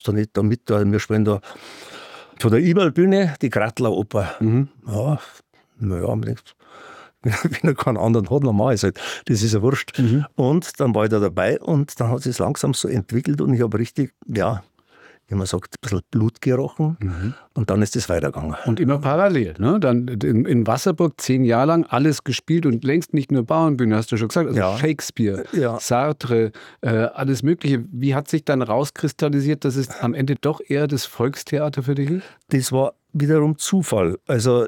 da nicht da mit, wir spielen da von der Iberl-Bühne die Grattler Oper. Ja, wenn er keinen anderen hat, dann mache ich es halt. Das ist ja wurscht. Und dann war ich da dabei und dann hat es langsam so entwickelt und ich habe richtig, ja, wie man sagt, ein bisschen Blut gerochen und dann ist es weitergegangen. Und immer parallel, ne? Dann in Wasserburg 10 Jahre lang alles gespielt und längst nicht nur Bauernbühne, hast du schon gesagt, also Shakespeare, Sartre, alles Mögliche. Wie hat sich dann rauskristallisiert, dass es am Ende doch eher das Volkstheater für dich ist? Das war wiederum Zufall. Also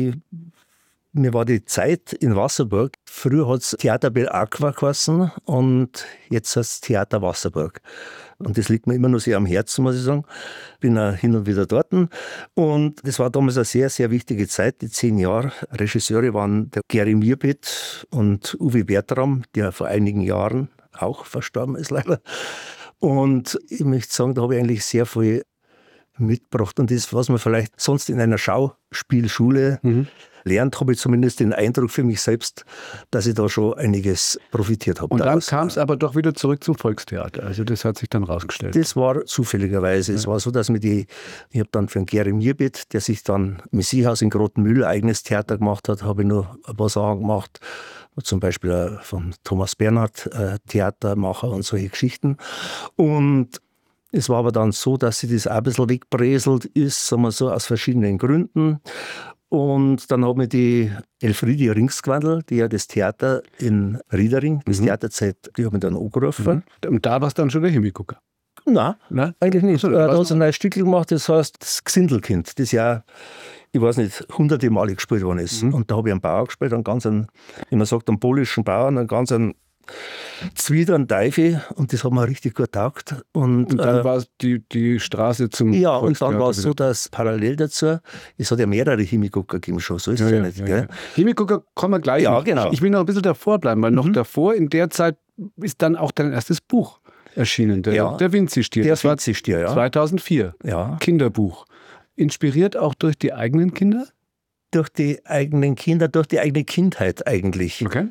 mir war die Zeit in Wasserburg, früher hat es Theater Belacqua geheißen und jetzt heißt es Theater Wasserburg. Und das liegt mir immer noch sehr am Herzen, muss ich sagen. Bin auch hin und wieder dort. Und das war damals eine sehr, sehr wichtige Zeit, die 10 Jahre. Regisseure waren der Gary Mirbit und Uwe Bertram, der vor einigen Jahren auch verstorben ist leider. Und ich möchte sagen, da habe ich eigentlich sehr viel mitgebracht. Und das, was man vielleicht sonst in einer Schauspielschule lernt, habe ich zumindest den Eindruck für mich selbst, dass ich da schon einiges profitiert habe. Und dann kam es aber doch wieder zurück zum Volkstheater. Also das hat sich dann rausgestellt. Das war zufälligerweise. Es war so, dass ich habe dann für den Gary Mirbit, der sich dann im Messihaus in Grottenmühl ein eigenes Theater gemacht hat, habe ich noch ein paar Sachen gemacht. Zum Beispiel von Thomas Bernhard, Theatermacher und solche Geschichten. Und es war aber dann so, dass sich das auch ein bisschen wegbröselt ist, sagen wir so, aus verschiedenen Gründen. Und dann habe ich die Elfriede Ringsgwandl, die ja das Theater in Riedering, das Theaterzeit, die habe ich dann angerufen. Und da warst du dann schon der Himmelgucker? Nein, eigentlich nicht. Da hat es ein neues Stück gemacht, das heißt das Gsindelkind, das ja, ich weiß nicht, hunderte Male gespielt worden ist. Und da habe ich einen Bauer gespielt, wie man sagt, einen polnischen Bauern, einen ganz Zwiedern Teufel, und das hat mir richtig gut getaugt. Und dann war es die Straße zum Ja, und dann war es so, dass parallel dazu, es hat ja mehrere Himmelgucker gegeben schon, so ist es ja nicht. Gell? Himmelgucker kommen wir gleich. Ja, genau. Ich will noch ein bisschen davor bleiben, weil noch davor, in der Zeit, ist dann auch dein erstes Buch erschienen, der Vinci-Stier. Der Vinci-Stier, ja. 2004, Kinderbuch. Inspiriert auch durch die eigenen Kinder? Durch die eigenen Kinder, durch die eigene Kindheit eigentlich. Okay.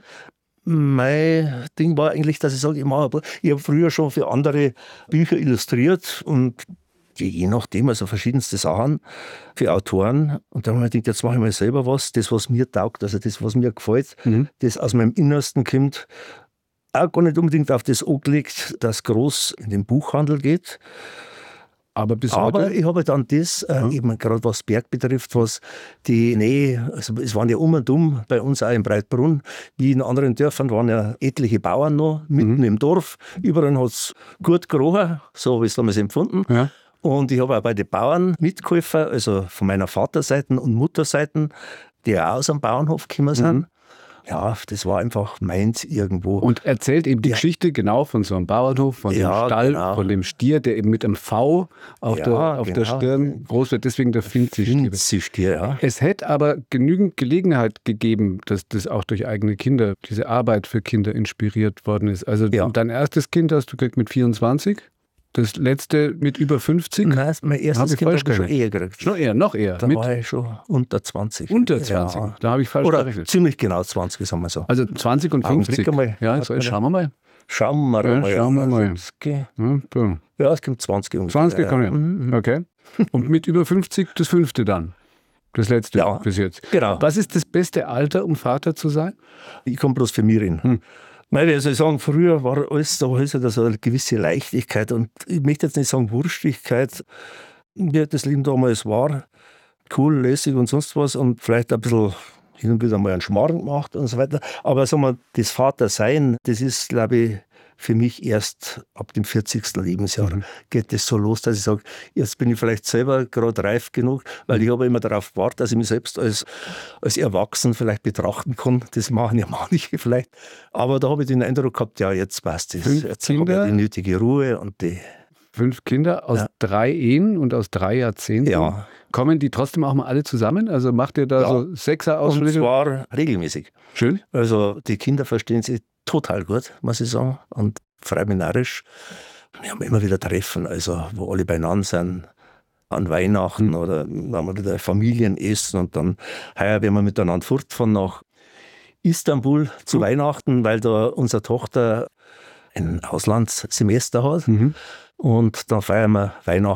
Mein Ding war eigentlich, dass ich sage, ich habe früher schon für andere Bücher illustriert und je nachdem, also verschiedenste Sachen für Autoren. Und dann habe ich gedacht, jetzt mache ich mal selber was, das, was mir taugt, also das, was mir gefällt, das aus meinem Innersten kommt. Auch gar nicht unbedingt auf das angelegt, dass groß in den Buchhandel geht. Aber heute? Ich habe dann das, eben gerade was Berg betrifft, was die Nähe, also es waren ja und bei uns auch in Breitbrunn, wie in anderen Dörfern waren ja etliche Bauern noch, mitten im Dorf. Überall hat es gut gerochen, so habe ich es damals empfunden. Ja. Und ich habe auch bei den Bauern mitgeholfen, also von meiner Vaterseite und Mutterseite, die auch aus dem Bauernhof gekommen sind. Ja, das war einfach meins irgendwo. Und erzählt eben die Geschichte genau von so einem Bauernhof, von dem Stall, von dem Stier, der eben mit einem V auf der Stirn groß wird, deswegen der Vinci-Stier. Ja. Es hätte aber genügend Gelegenheit gegeben, dass das auch durch eigene Kinder, diese Arbeit für Kinder inspiriert worden ist. Also dein erstes Kind hast du gekriegt mit 24? Das letzte mit über 50? Nein, mein erstes Kind habe ich schon eher gekriegt. Noch eher? Da war ich schon unter 20. Unter 20? Ja. Da habe ich falsch gerechnet. Ziemlich genau 20, sagen wir so. Also 20 und 50? Ja, so schauen wir mal. Schauen wir mal. Ja, es kommt 20 ungefähr. 20 kommen ja. Okay. Und mit über 50 das 5. dann? Das letzte bis jetzt. Genau. Was ist das beste Alter, um Vater zu sein? Ich komme bloß für mich hin. Wie soll ich sagen, früher war alles, da ist ja so eine gewisse Leichtigkeit und ich möchte jetzt nicht sagen Wurstigkeit, wie das Leben damals war, cool, lässig und sonst was und vielleicht ein bisschen hin und wieder mal einen Schmarrn gemacht und so weiter, aber sagen wir, das Vatersein, das ist, glaube ich, für mich erst ab dem 40. Lebensjahr geht das so los, dass ich sage, jetzt bin ich vielleicht selber gerade reif genug, weil ich habe immer darauf gewartet, dass ich mich selbst als Erwachsen vielleicht betrachten kann. Das machen ja manche vielleicht. Aber da habe ich den Eindruck gehabt, ja, jetzt passt es. Jetzt habe ich die nötige Ruhe und die 5 Kinder aus 3 Ehen und aus 3 Jahrzehnten. Ja. Kommen die trotzdem auch mal alle zusammen? Also macht ihr da so 6er-Ausflüge? Und zwar regelmäßig. Schön. Also die Kinder verstehen sich total gut, muss ich sagen, und frei bin narrisch. Wir haben immer wieder Treffen, also wo alle beieinander sind, an Weihnachten oder wenn wir wieder Familienessen und dann heuer werden wir miteinander fortfahren nach Istanbul zu Weihnachten, weil da unsere Tochter ein Auslandssemester hat. und dann feiern wir Weihnachten